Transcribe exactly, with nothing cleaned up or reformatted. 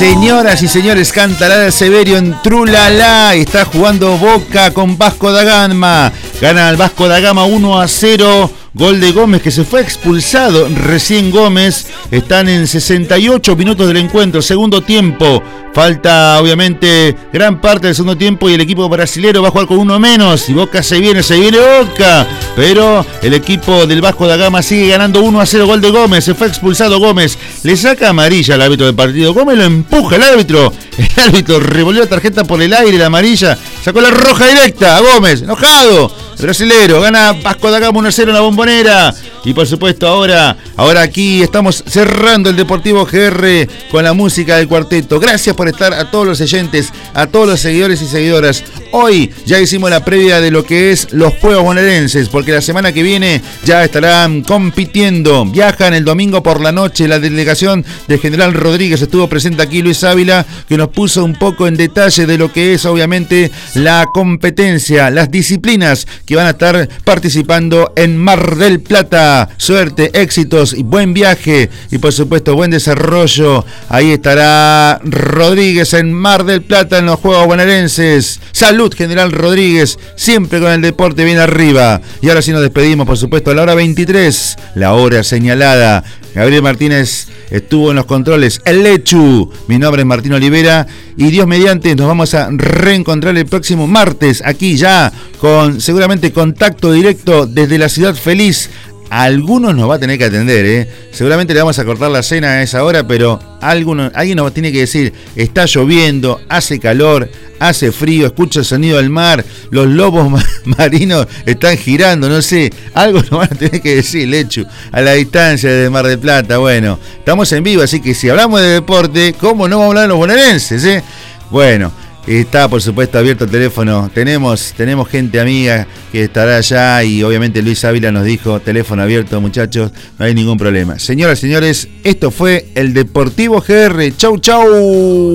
Señoras y señores, canta Lara Severio en Trulala. Está jugando Boca con Vasco da Gama. Gana el Vasco da Gama uno a cero. Gol de Gómez, que se fue expulsado recién Gómez. Están en sesenta y ocho minutos del encuentro, segundo tiempo. Falta obviamente gran parte del segundo tiempo y el equipo brasilero va a jugar con uno menos. Y Boca se viene, se viene Boca. Pero el equipo del Vasco da Gama sigue ganando uno a cero. Gol de Gómez, se fue expulsado Gómez. Le saca amarilla al árbitro del partido. Gómez lo empuja el árbitro. El árbitro revolvió la tarjeta por el aire, la amarilla. Sacó la roja directa a Gómez, enojado. El brasilero gana Vasco da Gama uno a cero en la Bombonera. Y por supuesto ahora, ahora aquí estamos cerrando el Deportivo G R con la música del cuarteto. Gracias por estar a todos los oyentes, a todos los seguidores y seguidoras. Hoy ya hicimos la previa de lo que es los Juegos Bonaerenses, porque la semana que viene ya estarán compitiendo. Viajan el domingo por la noche. La delegación de General Rodríguez estuvo presente aquí, Luis Ávila, que nos puso un poco en detalle de lo que es obviamente la competencia, las disciplinas que van a estar participando en Mar del Plata. Suerte, éxitos y buen viaje y por supuesto buen desarrollo. Ahí estará Rodríguez en Mar del Plata en los Juegos Bonaerenses. Salud, General Rodríguez, siempre con el deporte bien arriba. Y ahora sí nos despedimos, por supuesto, a la hora veintitrés, la hora señalada. Gabriel Martínez estuvo en los controles. El Lechu, mi nombre es Martín Olivera y Dios mediante nos vamos a reencontrar el próximo martes aquí ya con seguramente contacto directo desde la Ciudad Feliz. A algunos nos va a tener que atender, ¿eh? Seguramente le vamos a cortar la cena a esa hora, pero alguno, alguien nos tiene que decir, está lloviendo, hace calor, hace frío, escucho el sonido del mar, los lobos ma- marinos están girando, no sé, algo nos van a tener que decir, Lechu, a la distancia de Mar del Plata. Bueno, estamos en vivo, así que si hablamos de deporte, ¿cómo no vamos a hablar de los bonaerenses, eh? Bueno, está por supuesto abierto el teléfono. Tenemos, tenemos gente amiga que estará allá y obviamente Luis Ávila nos dijo teléfono abierto, muchachos, no hay ningún problema. Señoras y señores, esto fue el Deportivo G R. Chau, chau.